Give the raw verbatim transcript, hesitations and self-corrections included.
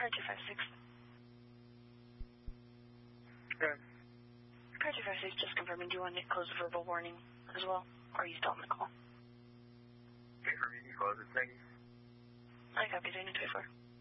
Car two five six. Okay. Car two five six, just confirming, do you want to close the verbal warning as well? Or are you still on the call? Okay, for me, you close it, thank you. I copy, Dana two four.